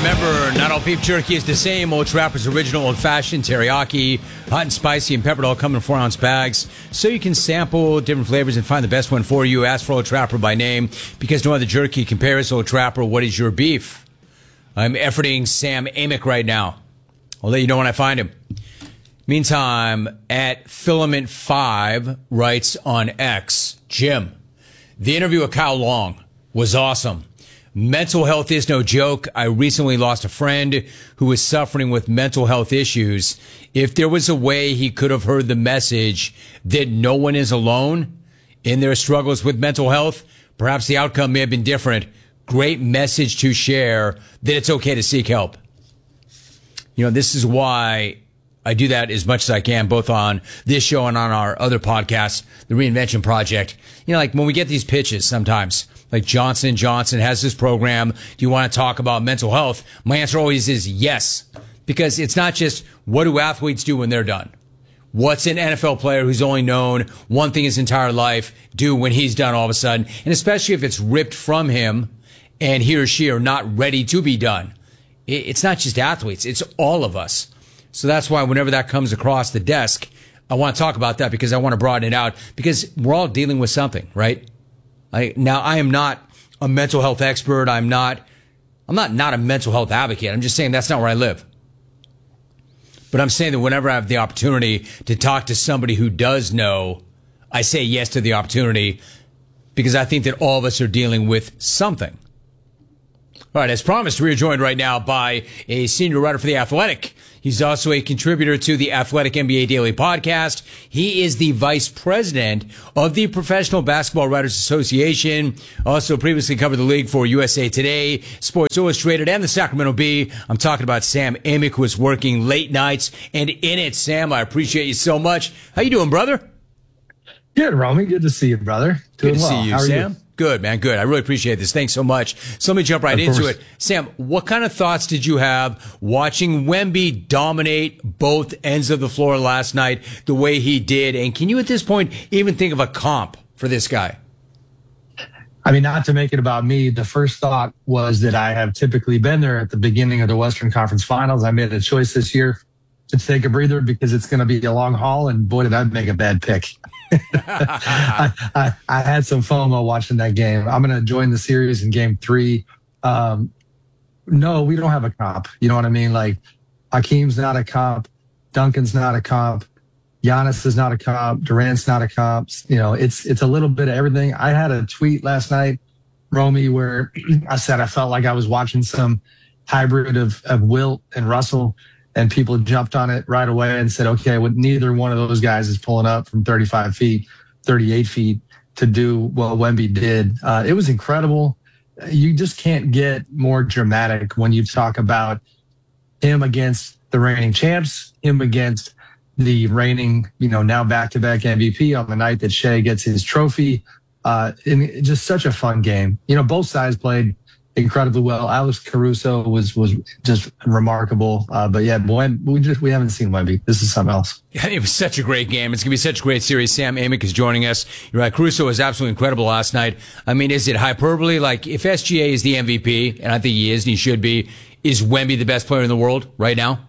Remember, not all beef jerky is the same. Old Trapper's original old-fashioned teriyaki, hot and spicy, and peppered all come in 4-ounce bags. So you can sample different flavors and find the best one for you. Ask for Old Trapper by name, because no other jerky compares. Old Trapper, what is your beef? I'm efforting Sam Amick right now. I'll let you know when I find him. Meantime, at Filament5 writes on X, Jim, the interview with Kyle Long was awesome. Mental health is no joke. I recently lost a friend who was suffering with mental health issues. If there was a way he could have heard the message that no one is alone in their struggles with mental health, perhaps the outcome may have been different. Great message to share that it's okay to seek help. You know, this is why I do that as much as I can, both on this show and on our other podcast, The Reinvention Project. You know, like when we get these pitches sometimes, like Johnson & Johnson has this program. Do you want to talk about mental health? My answer always is yes, because it's not just what do athletes do when they're done. What's an NFL player who's only known one thing his entire life do when he's done all of a sudden? And especially if it's ripped from him and he or she are not ready to be done. It's not just athletes. It's all of us. So that's why whenever that comes across the desk, I want to talk about that, because I want to broaden it out, because we're all dealing with something, right? I am not a mental health expert. I'm not a mental health advocate. I'm just saying that's not where I live. But I'm saying that whenever I have the opportunity to talk to somebody who does know, I say yes to the opportunity, because I think that all of us are dealing with something. All right, as promised, we are joined right now by a senior writer for The Athletic. He's also a contributor to the Athletic NBA Daily Podcast. He is the vice president of the Professional Basketball Writers Association. Also previously covered the league for USA Today, Sports Illustrated, and the Sacramento Bee. I'm talking about Sam Amick, who is working late nights and in it. Sam, I appreciate you so much. How you doing, brother? Good, Romy. Good to see you, brother. Good to see you, How are Sam. You? Good, man. Good. I really appreciate this. Thanks so much. So let me jump right into it. Sam, what kind of thoughts did you have watching Wemby dominate both ends of the floor last night the way he did? And can you at this point even think of a comp for this guy? I mean, not to make it about me, the first thought was that I have typically been there at the beginning of the Western Conference Finals. I made a choice this year to take a breather because it's going to be a long haul, and boy, did I make a bad pick. I had some FOMO watching that game. I'm going to join the series in game 3. No, we don't have a comp. You know what I mean? Like, Hakeem's not a comp. Duncan's not a comp. Giannis is not a comp. Durant's not a comp. You know, it's a little bit of everything. I had a tweet last night, Romy, where I said I felt like I was watching some hybrid of Wilt and Russell. And people jumped on it right away and said, okay, well, neither one of those guys is pulling up from 35 feet, 38 feet to do what Wemby did. It was incredible. You just can't get more dramatic when you talk about him against the reigning champs, him against the reigning, now back-to-back MVP on the night that Shea gets his trophy. And just such a fun game. Both sides played incredibly well. Alex Caruso was just remarkable. But yeah, we haven't seen Wemby. This is something else. Yeah, it was such a great game. It's going to be such a great series. Sam Amick is joining us. You're right. Caruso was absolutely incredible last night. I mean, is it hyperbole? Like, if SGA is the MVP, and I think he is, and he should be, is Wemby the best player in the world right now?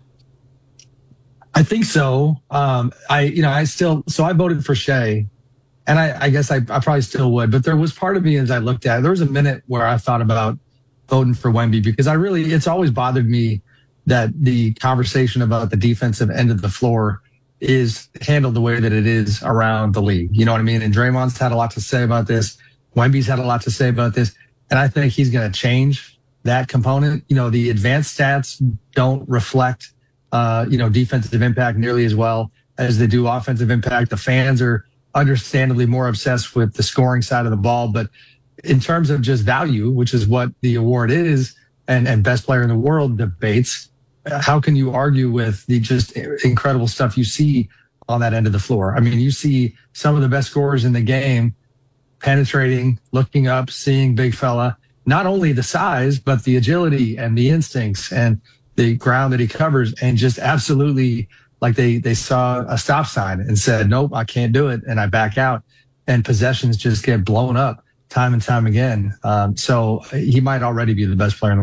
I think so. I voted for Shea. And I guess I probably still would. But there was part of me as I looked at it, there was a minute where I thought about voting for Wemby, because it's always bothered me that the conversation about the defensive end of the floor is handled the way that it is around the league. You know what I mean? And Draymond's had a lot to say about this. Wemby's had a lot to say about this. And I think he's going to change that component. The advanced stats don't reflect, defensive impact nearly as well as they do offensive impact. The fans are understandably more obsessed with the scoring side of the ball. But in terms of just value, which is what the award is, and best player in the world debates, how can you argue with the just incredible stuff you see on that end of the floor? I mean, you see some of the best scorers in the game penetrating, looking up, seeing big fella, not only the size, but the agility and the instincts and the ground that he covers, and just absolutely like they saw a stop sign and said, nope, I can't do it. And I back out, and possessions just get blown up time and time again. So he might already be the best player in the world.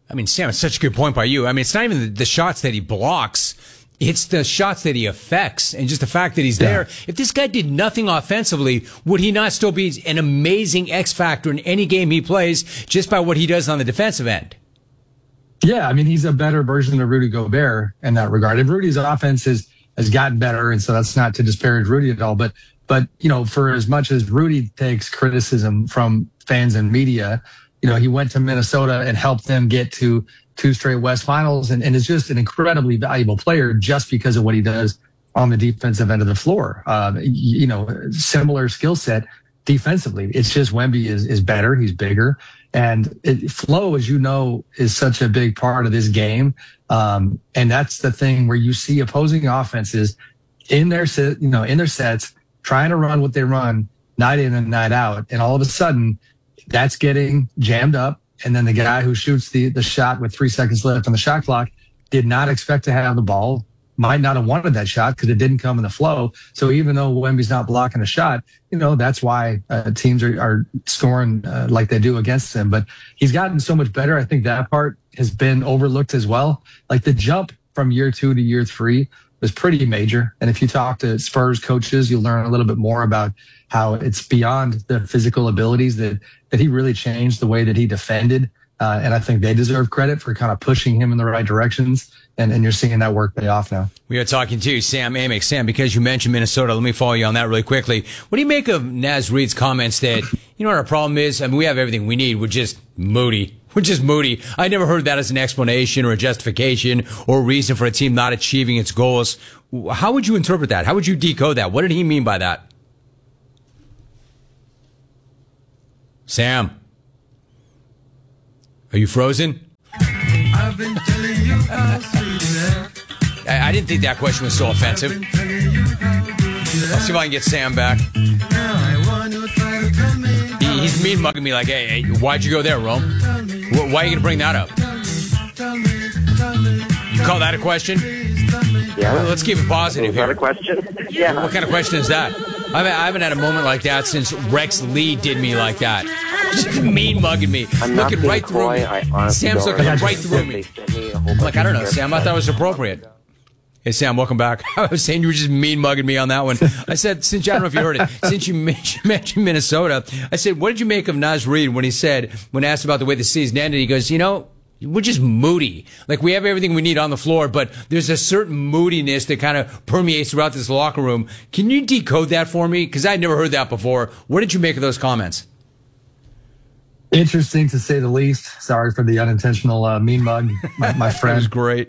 I mean, Sam, it's such a good point by you. I mean, it's not even the shots that he blocks. It's the shots that he affects, and just the fact that he's there. If this guy did nothing offensively, would he not still be an amazing X factor in any game he plays just by what he does on the defensive end? Yeah, I mean, he's a better version of Rudy Gobert in that regard. And Rudy's offense has gotten better, and so that's not to disparage Rudy at all. But you know, for as much as Rudy takes criticism from fans and media, you know, he went to Minnesota and helped them get to 2 straight West Finals, and is just an incredibly valuable player just because of what he does on the defensive end of the floor. You know, similar skill set defensively. It's just Wemby is better. He's bigger. And flow, as you know, is such a big part of this game. And that's the thing where you see opposing offenses in their sets trying to run what they run night in and night out. And all of a sudden that's getting jammed up. And then the guy who shoots the shot with 3 seconds left on the shot clock did not expect to have the ball, might not have wanted that shot because it didn't come in the flow. So even though Wemby's not blocking a shot, you know, that's why teams are scoring like they do against him. But he's gotten so much better. I think that part has been overlooked as well. Like the jump from year 2 to year 3 was pretty major. And if you talk to Spurs coaches, you'll learn a little bit more about how it's beyond the physical abilities that he really changed the way that he defended. And I think they deserve credit for kind of pushing him in the right directions. And you're seeing that work pay off now. We are talking to Sam Amick. Sam, because you mentioned Minnesota, let me follow you on that really quickly. What do you make of Naz Reid's comments that, you know what our problem is? I mean, we have everything we need. We're just moody. We're just moody. I never heard that as an explanation or a justification or a reason for a team not achieving its goals. How would you interpret that? How would you decode that? What did he mean by that? Sam, are you frozen? I've been telling you I didn't think that question was so offensive. I'll see if I can get Sam back. He's mean mugging me like, hey, why'd you go there, Rome? Why are you going to bring that up? You call that a question? Yeah. Well, let's keep it positive here. Is that a question? Yeah. What kind of question is that? I haven't had a moment like that since Rex Lee did me like that. Just mean mugging me. Looking right through me. Sam's looking right through me. I'm like, I don't know, Sam. I thought it was appropriate. Hey, Sam, welcome back. I was saying you were just mean mugging me on that one. I said, I don't know if you heard it, since you mentioned Minnesota, I said, what did you make of Naz Reid when asked about the way the season ended? He goes, you know, we're just moody. Like, we have everything we need on the floor, but there's a certain moodiness that kind of permeates throughout this locker room. Can you decode that for me? Because I'd never heard that before. What did you make of those comments? Interesting, to say the least. Sorry for the unintentional mean mug, my friend. That was great.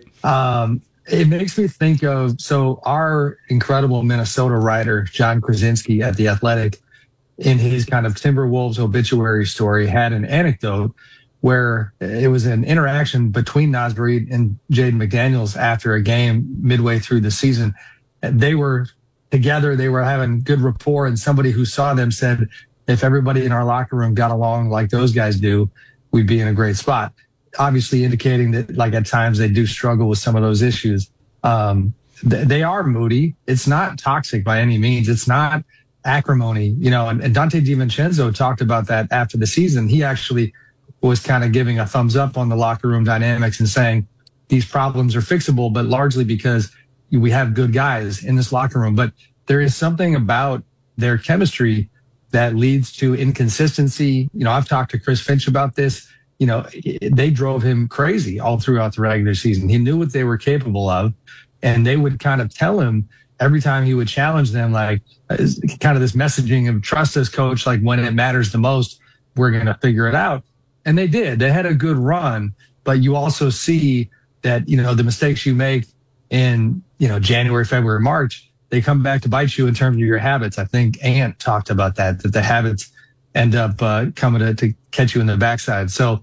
It makes me think of, so our incredible Minnesota writer, John Krasinski at The Athletic, in his kind of Timberwolves obituary story, had an anecdote where it was an interaction between Naz Reid and Jaden McDaniels after a game midway through the season. They were together, they were having good rapport, and somebody who saw them said, if everybody in our locker room got along like those guys do, we'd be in a great spot. Obviously indicating that, like, at times they do struggle with some of those issues. They are moody. It's not toxic by any means. It's not acrimony, you know, and Dante DiVincenzo talked about that after the season. He actually was kind of giving a thumbs up on the locker room dynamics and saying these problems are fixable, but largely because we have good guys in this locker room. But there is something about their chemistry that leads to inconsistency. You know, I've talked to Chris Finch about this. You know, they drove him crazy all throughout the regular season. He knew what they were capable of, and they would kind of tell him every time he would challenge them, like, kind of this messaging of trust us, coach, like when it matters the most, we're going to figure it out. And they did. They had a good run, but you also see that, you know, the mistakes you make in, you know, January, February, March, they come back to bite you in terms of your habits. I think Ant talked about that the habits end up coming to catch you in the backside. So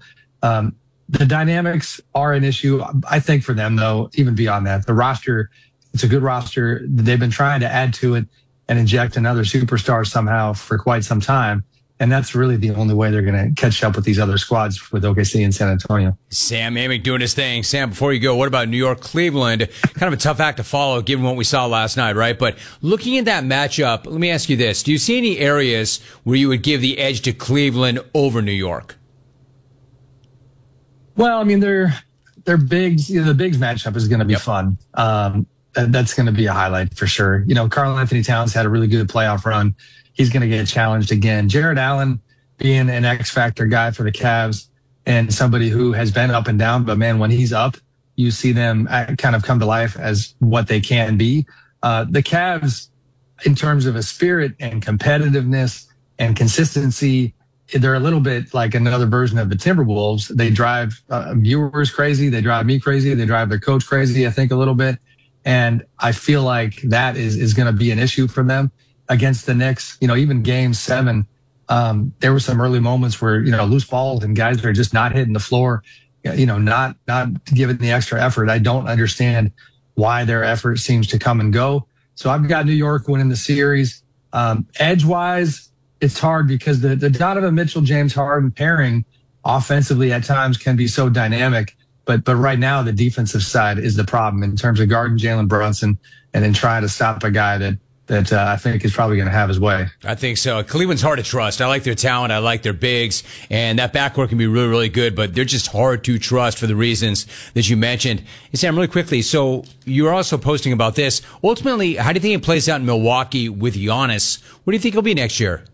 the dynamics are an issue, I think, for them, though. Even beyond that, the roster, it's a good roster. They've been trying to add to it and inject another superstar somehow for quite some time. And that's really the only way they're going to catch up with these other squads with OKC and San Antonio. Sam Amick doing his thing. Sam, before you go, what about New York, Cleveland? Kind of a tough act to follow given what we saw last night, right? But looking at that matchup, let me ask you this. Do you see any areas where you would give the edge to Cleveland over New York? Well, I mean, they're bigs. You know, the bigs matchup is going to be fun. That's going to be a highlight for sure. You know, Karl Anthony Towns had a really good playoff run. He's going to get challenged again. Jared Allen being an X factor guy for the Cavs and somebody who has been up and down, but man, when he's up, you see them kind of come to life as what they can be. The Cavs, in terms of a spirit and competitiveness and consistency, they're a little bit like another version of the Timberwolves. They drive viewers crazy. They drive me crazy. They drive their coach crazy, I think, a little bit. And I feel like that is going to be an issue for them against the Knicks. You know, even game 7, there were some early moments where, you know, loose balls and guys are just not hitting the floor, you know, not giving the extra effort. I don't understand why their effort seems to come and go. So I've got New York winning the series. Edge-wise, it's hard because the Donovan Mitchell, James Harden pairing offensively at times can be so dynamic. But right now, the defensive side is the problem in terms of guarding Jalen Brunson and then trying to stop a guy that I think is probably going to have his way. I think so. Cleveland's hard to trust. I like their talent. I like their bigs. And that backcourt can be really, really good, but they're just hard to trust for the reasons that you mentioned. Hey, Sam, really quickly, so you're also posting about this. Ultimately, how do you think it plays out in Milwaukee with Giannis? What do you think he'll be next year?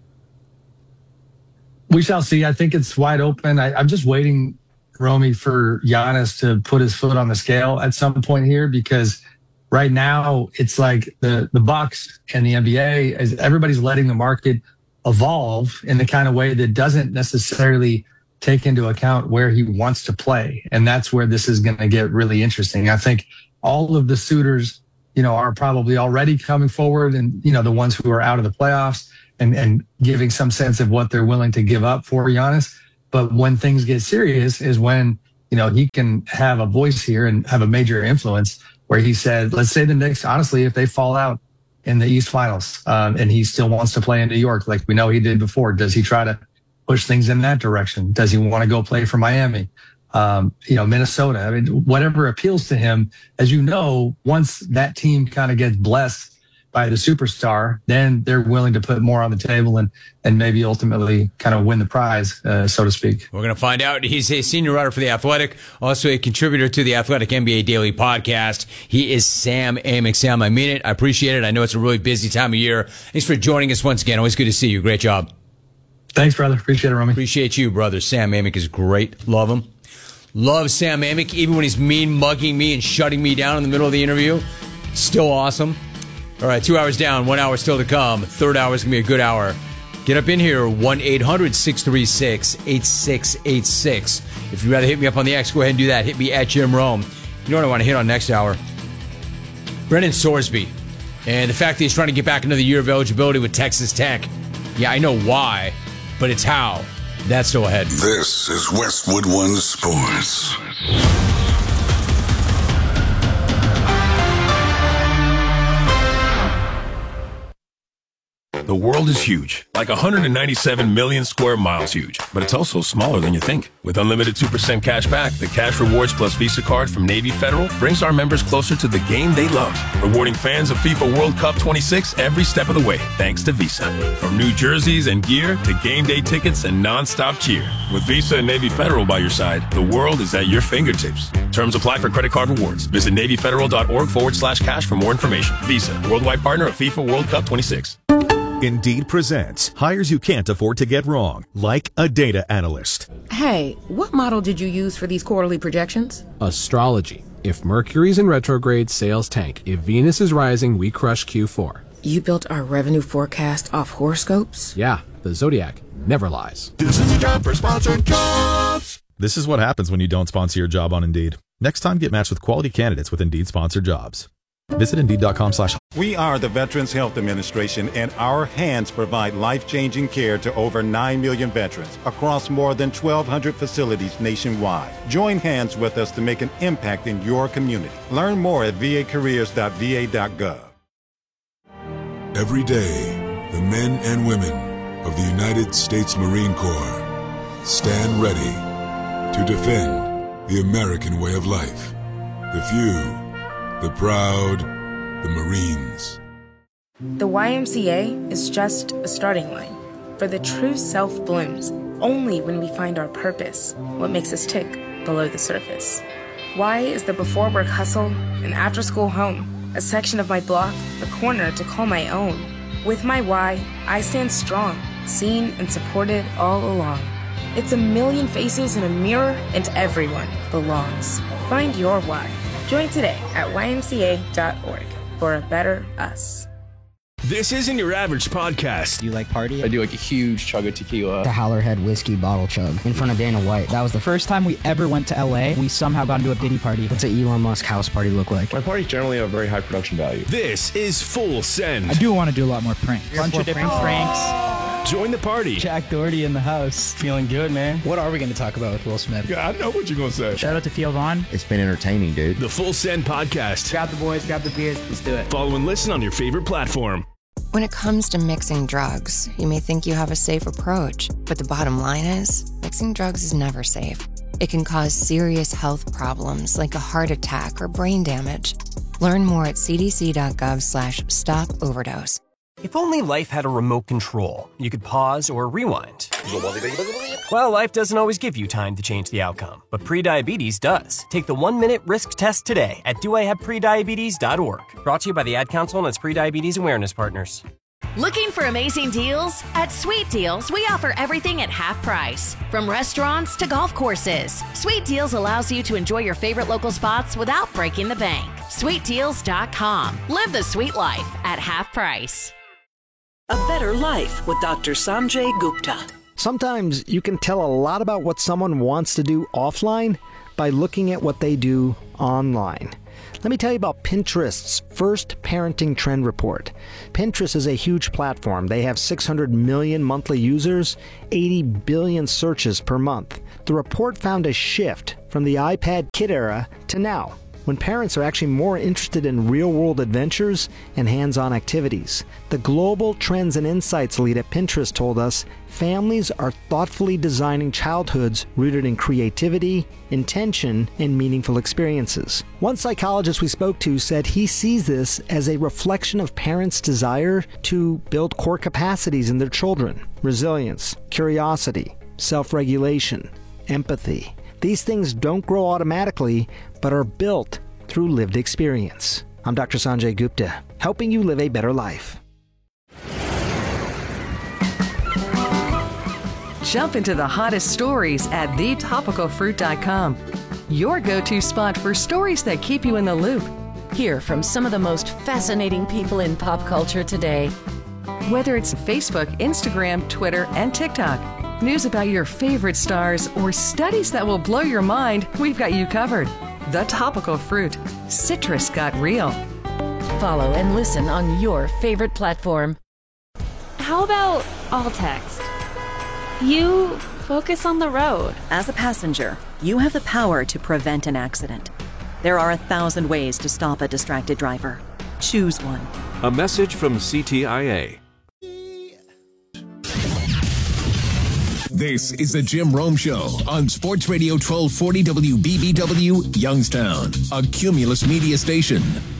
We shall see. I think it's wide open. I'm just waiting, Romy, for Giannis to put his foot on the scale at some point here, because right now it's like the Bucks and the NBA, as everybody's letting the market evolve in the kind of way that doesn't necessarily take into account where he wants to play. And that's where this is going to get really interesting. I think all of the suitors, you know, are probably already coming forward, and, you know, the ones who are out of the playoffs and giving some sense of what they're willing to give up for Giannis. But when things get serious is when, you know, he can have a voice here and have a major influence, where he said, let's say the Knicks, honestly, if they fall out in the East Finals, and he still wants to play in New York like we know he did before, does he try to push things in that direction? Does he want to go play for Miami? You know, Minnesota? I mean, whatever appeals to him. As you know, once that team kind of gets blessed by the superstar, then they're willing to put more on the table and maybe ultimately kind of win the prize, so to speak. We're going to find out. He's a senior writer for The Athletic, also a contributor to the Athletic NBA Daily Podcast. He is Sam Amick. Sam, I mean it. I appreciate it. I know it's a really busy time of year. Thanks for joining us once again. Always good to see you. Great job. Thanks, brother. Appreciate it, Romy. Appreciate you, brother. Sam Amick is great. Love him. Love Sam Amick, even when he's mean mugging me and shutting me down in the middle of the interview. Still awesome. All right, 2 hours down, 1 hour still to come. Third hour is going to be a good hour. Get up in here, 1-800-636-8686. If you'd rather hit me up on the X, go ahead and do that. Hit me at Jim Rome. You know what I want to hit on next hour? Brendan Sorsby. And the fact that he's trying to get back another year of eligibility with Texas Tech. Yeah, I know why, but it's how. That's still ahead. This is Westwood One Sports. The world is huge, like 197 million square miles huge, but it's also smaller than you think. With unlimited 2% cash back, the Cash Rewards Plus Visa card from Navy Federal brings our members closer to the game they love, rewarding fans of FIFA World Cup 26 every step of the way, thanks to Visa. From new jerseys and gear to game day tickets and non-stop cheer. With Visa and Navy Federal by your side, the world is at your fingertips. Terms apply for credit card rewards. Visit NavyFederal.org/cash for more information. Visa, worldwide partner of FIFA World Cup 26. Indeed presents hires you can't afford to get wrong, like a data analyst. Hey, what model did you use for these quarterly projections? Astrology. If Mercury's in retrograde, sales tank. If Venus is rising, we crush Q4. You built our revenue forecast off horoscopes? Yeah, the Zodiac never lies. This is a job for sponsored jobs. This is what happens when you don't sponsor your job on Indeed. Next time, get matched with quality candidates with Indeed sponsored jobs. Visit Indeed.com/. We are the Veterans Health Administration, and our hands provide life-changing care to over 9 million veterans across more than 1,200 facilities nationwide. Join hands with us to make an impact in your community. Learn more at vacareers.va.gov. Every day, the men and women of the United States Marine Corps stand ready to defend the American way of life. The few, the proud, the Marines. The YMCA is just a starting line, for the true self blooms only when we find our purpose, what makes us tick. below the surface? Why is the before-work hustle an after-school home, a section of my block, a corner to call my own? With my why, I stand strong, seen and supported all along. It's a million faces in a mirror, and everyone belongs. Find your why. Join today at ymca.org for a better us. This isn't your average podcast. Do you like party? I do like a huge chug of tequila. The Howlerhead whiskey bottle chug in front of Dana White. That was the first time we ever went to LA. We somehow got into a Diddy party. What's an Elon Musk house party look like? My parties generally have very high production value. This is Full Send. I do want to do a lot more pranks. Bunch of different pranks. Join the party. Jack Doherty in the house. Feeling good, man. What are we going to talk about with Will Smith? Yeah, I know what you're going to say. Shout out to Theo Vaughn. It's been entertaining, dude. The Full Send podcast. Grab the boys, grab the beers. Let's do it. Follow and listen on your favorite platform. When it comes to mixing drugs, you may think you have a safe approach, but the bottom line is, mixing drugs is never safe. It can cause serious health problems like a heart attack or brain damage. Learn more at cdc.gov/stop-overdose. If only life had a remote control, you could pause or rewind. Well, life doesn't always give you time to change the outcome, but prediabetes does. Take the 1-minute risk test today at doihaveprediabetes.org. Brought to you by the Ad Council and its prediabetes awareness partners. Looking for amazing deals? At Sweet Deals, we offer everything at half price. From restaurants to golf courses, Sweet Deals allows you to enjoy your favorite local spots without breaking the bank. SweetDeals.com. Live the sweet life at half price. A Better Life with Dr. Sanjay Gupta. Sometimes you can tell a lot about what someone wants to do offline by looking at what they do online. Let me tell you about Pinterest's first parenting trend report. Pinterest is a huge platform. They have 600 million monthly users, 80 billion searches per month. The report found a shift from the iPad kid era to now, when parents are actually more interested in real-world adventures and hands-on activities. The Global Trends and Insights lead at Pinterest told us families are thoughtfully designing childhoods rooted in creativity, intention, and meaningful experiences. One psychologist we spoke to said he sees this as a reflection of parents' desire to build core capacities in their children: resilience, curiosity, self-regulation, empathy. These things don't grow automatically, but are built through lived experience. I'm Dr. Sanjay Gupta, helping you live a better life. Jump into the hottest stories at thetopicalfruit.com. Your go-to spot for stories that keep you in the loop. Hear from some of the most fascinating people in pop culture today. Whether it's Facebook, Instagram, Twitter, and TikTok, news about your favorite stars, or studies that will blow your mind, we've got you covered. The Topical Fruit. Citrus got real. Follow and listen on your favorite platform. How about all text? You focus on the road. As a passenger, you have the power to prevent an accident. There are 1,000 ways to stop a distracted driver. Choose one. A message from CTIA. This is the Jim Rome Show on Sports Radio 1240 WBBW, Youngstown, a Cumulus media station.